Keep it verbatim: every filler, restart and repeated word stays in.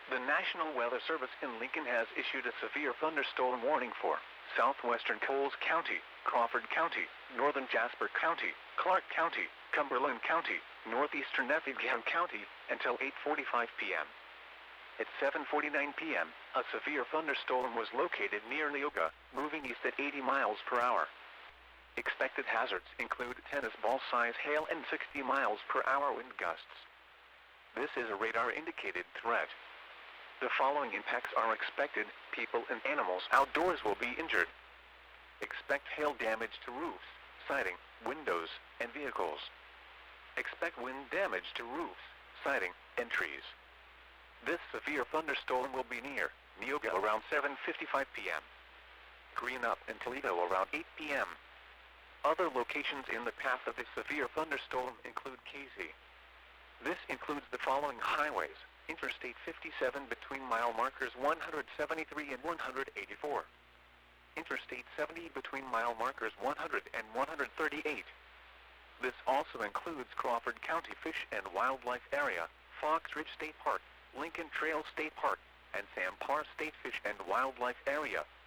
The National Weather Service in Lincoln has issued a severe thunderstorm warning for southwestern Coles County, Crawford County, northern Jasper County, Clark County, Cumberland County, northeastern Effingham County, until eight forty-five p m At seven forty-nine p m, a severe thunderstorm was located near Neoga, moving east at eighty miles per hour. Expected hazards include tennis ball-size hail and sixty miles per hour wind gusts. This is a radar-indicated threat. The following impacts are expected: people and animals outdoors will be injured. Expect hail damage to roofs, siding, windows, and vehicles. Expect wind damage to roofs, siding, and trees. This severe thunderstorm will be near Neoga around seven fifty-five p m Greenup and Toledo around eight p m Other locations in the path of the severe thunderstorm include Casey. This includes the following highways: Interstate fifty-seven between mile markers one hundred seventy-three and one hundred eighty-four. Interstate seventy between mile markers one hundred and one hundred thirty-eight. This also includes Crawford County Fish and Wildlife Area, Fox Ridge State Park, Lincoln Trail State Park, and Sam Parr State Fish and Wildlife Area.